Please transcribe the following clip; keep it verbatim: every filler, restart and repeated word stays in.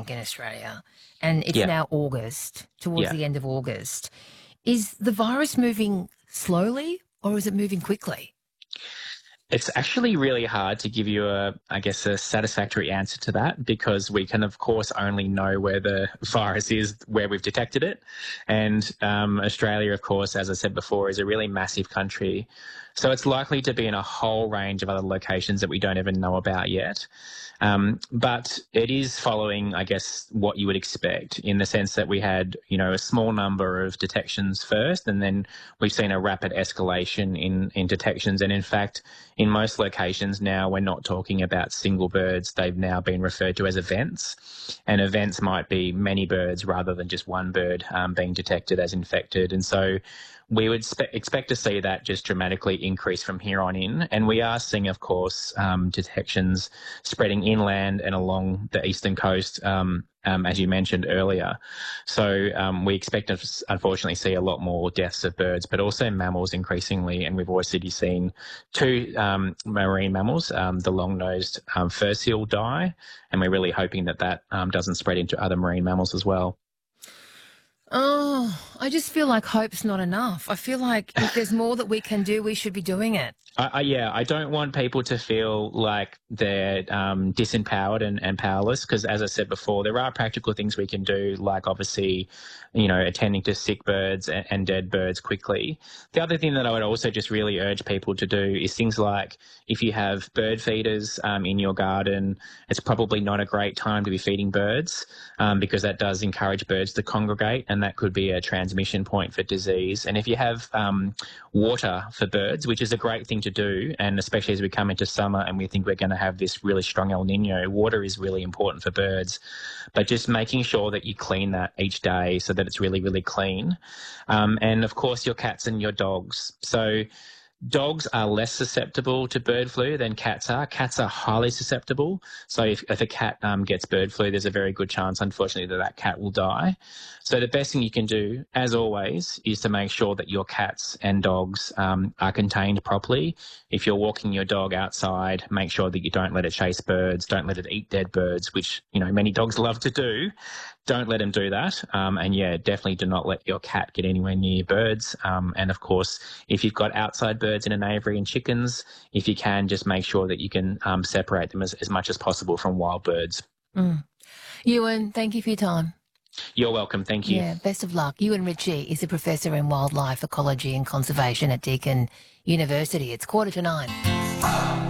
think, in Australia, and it's Yeah, now August, towards yeah. the end of August. Is the virus moving slowly or is it moving quickly? It's actually really hard to give you a, I guess, a satisfactory answer to that because we can, of course, only know where the virus is, where we've detected it. And um, Australia, of course, as I said before, is a really massive country. So it's likely to be in a whole range of other locations that we don't even know about yet. Um, but it is following, I guess, what you would expect in the sense that we had, you know, a small number of detections first, and then we've seen a rapid escalation in, in detections. And in fact, in most locations now, we're not talking about single birds. They've now been referred to as events. And events might be many birds rather than just one bird um, being detected as infected. And so we would spe- expect to see that just dramatically increase from here on in. And we are seeing, of course, um, detections spreading inland and along the eastern coast, um, um, as you mentioned earlier. So um, we expect to, unfortunately, see a lot more deaths of birds, but also mammals increasingly. And we've already seen two um, marine mammals, um, the long-nosed um, fur seal, die. And we're really hoping that that um, doesn't spread into other marine mammals as well. Oh, I just feel like hope's not enough. I feel like if there's more that we can do, we should be doing it. I, I, yeah, I don't want people to feel like they're um, disempowered and, and powerless because, as I said before, there are practical things we can do, like obviously, you know, attending to sick birds and, and dead birds quickly. The other thing that I would also just really urge people to do is things like if you have bird feeders um, in your garden, it's probably not a great time to be feeding birds um, because that does encourage birds to congregate and that could be a transmission point for disease. And if you have um, water for birds, which is a great thing to do, and especially as we come into summer and we think we're going to have this really strong El Nino, water is really important for birds. But just making sure that you clean that each day so that it's really, really clean. Um, and of course, your cats and your dogs. So dogs are less susceptible to bird flu than cats are. Cats are highly susceptible. So if, if a cat um, gets bird flu, there's a very good chance, unfortunately, that that cat will die. So the best thing you can do, as always, is to make sure that your cats and dogs um, are contained properly. If you're walking your dog outside, make sure that you don't let it chase birds, don't let it eat dead birds, which, you know, many dogs love to do. Don't let them do that. Um, and, yeah, definitely do not let your cat get anywhere near birds. Um, and, of course, if you've got outside birds in an aviary and chickens, if you can, just make sure that you can um, separate them as, as much as possible from wild birds. Mm. Ewan, thank you for your time. You're welcome. Thank you. Yeah, best of luck. Ewan Ritchie is a professor in wildlife ecology and conservation at Deakin University. It's quarter to nine.